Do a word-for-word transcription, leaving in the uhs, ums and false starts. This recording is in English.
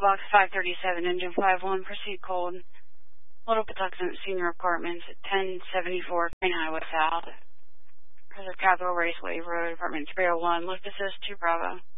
Box five thirty-seven, Engine five one, proceed cold. Little Patuxent Senior Apartments at ten seventy-four Train Highway South. Preserve Capital Raceway Road, Apartment three oh one, lift assist two Bravo.